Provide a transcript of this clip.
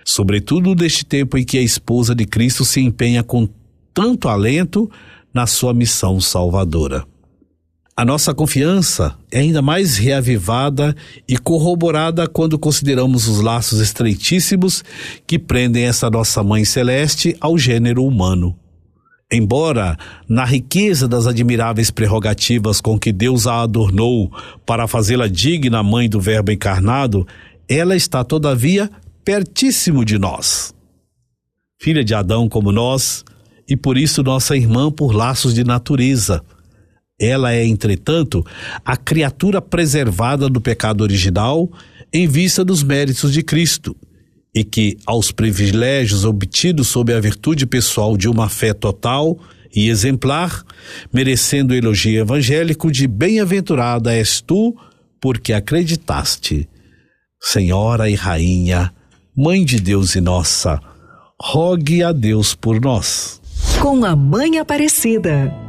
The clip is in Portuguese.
sobretudo neste tempo em que a esposa de Cristo se empenha com tanto alento na sua missão salvadora. A nossa confiança é ainda mais reavivada e corroborada quando consideramos os laços estreitíssimos que prendem essa nossa Mãe Celeste ao gênero humano. Embora, na riqueza das admiráveis prerrogativas com que Deus a adornou para fazê-la digna mãe do Verbo encarnado, ela está, todavia, pertíssimo de nós. Filha de Adão como nós, e por isso nossa irmã por laços de natureza. Ela é, entretanto, a criatura preservada do pecado original em vista dos méritos de Cristo, e que, aos privilégios obtidos sob a virtude pessoal de uma fé total e exemplar, merecendo o elogio evangélico de bem-aventurada és tu, porque acreditaste. Senhora e Rainha, Mãe de Deus e nossa, rogue a Deus por nós. Com a Mãe Aparecida.